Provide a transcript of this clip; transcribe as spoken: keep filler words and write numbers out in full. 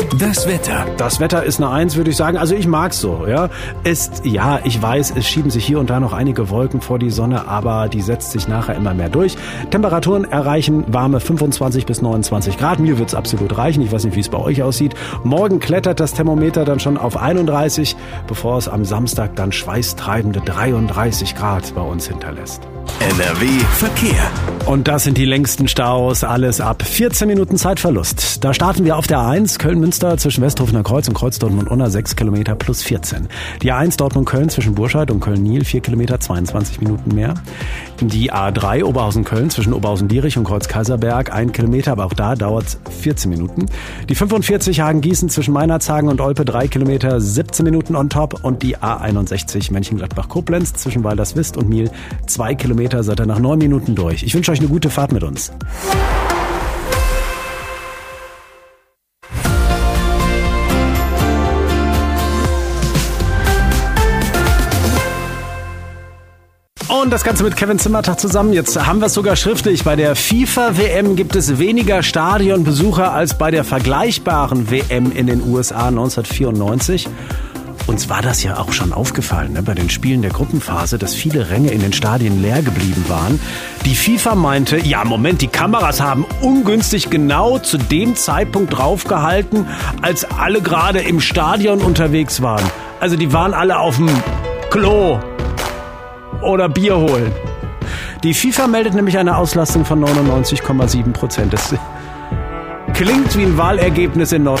Das Wetter. Das Wetter ist eine Eins, würde ich sagen. Also ich mag's so, ja. Ist, ja, ich weiß, es schieben sich hier und da noch einige Wolken vor die Sonne, aber die setzt sich nachher immer mehr durch. Temperaturen erreichen warme fünfundzwanzig bis neunundzwanzig Grad. Mir wird's absolut reichen. Ich weiß nicht, wie es bei euch aussieht. Morgen klettert das Thermometer dann schon auf einunddreißig, bevor es am Samstag dann schweißtreibende dreiunddreißig Grad bei uns hinterlässt. N R W Verkehr. Und das sind die längsten Staus, alles ab vierzehn Minuten Zeitverlust. Da starten wir auf der A eins Köln-Münster zwischen Westhofener Kreuz und Kreuz Dortmund-Unna sechs Kilometer plus vierzehn. Die A eins Dortmund-Köln zwischen Burscheid und Köln-Niel vier Kilometer, zweiundzwanzig Minuten mehr. Die A drei Oberhausen-Köln zwischen Oberhausen-Dierich und Kreuz-Kaiserberg ein Kilometer, aber auch da dauert es vierzehn Minuten. Die fünfundvierzig Hagen-Gießen zwischen Meinerzhagen und Olpe drei Kilometer, siebzehn Minuten on top. Und die A einundsechzig Mönchengladbach-Koblenz zwischen Walderswist und Miel zwei Kilometer, seid ihr nach neun Minuten durch. Ich wünsche euch eine gute Fahrt mit uns. Und das Ganze mit Kevin Zimmertag zusammen. Jetzt haben wir es sogar schriftlich. Bei der FIFA-W M gibt es weniger Stadionbesucher als bei der vergleichbaren W M in den U S A neunzehnhundertvierundneunzig. Uns war das ja auch schon aufgefallen, ne, bei den Spielen der Gruppenphase, dass viele Ränge in den Stadien leer geblieben waren. Die FIFA meinte, ja Moment, die Kameras haben ungünstig genau zu dem Zeitpunkt draufgehalten, als alle gerade im Stadion unterwegs waren. Also die waren alle auf dem Klo oder Bier holen. Die FIFA meldet nämlich eine Auslastung von neunundneunzig Komma sieben Prozent. Das klingt wie ein Wahlergebnis in Nord